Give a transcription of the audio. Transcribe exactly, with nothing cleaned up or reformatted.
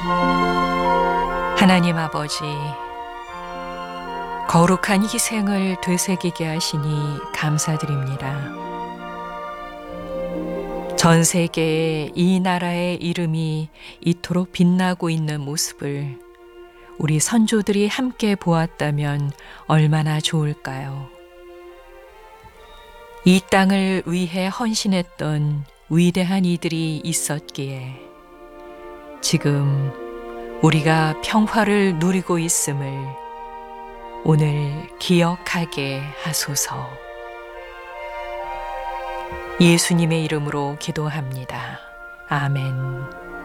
하나님 아버지, 거룩한 희생을 되새기게 하시니 감사드립니다. 전 세계에 이 나라의 이름이 이토록 빛나고 있는 모습을 우리 선조들이 함께 보았다면 얼마나 좋을까요? 이 땅을 위해 헌신했던 위대한 이들이 있었기에 지금 우리가 평화를 누리고 있음을 오늘 기억하게 하소서. 예수님의 이름으로 기도합니다. 아멘.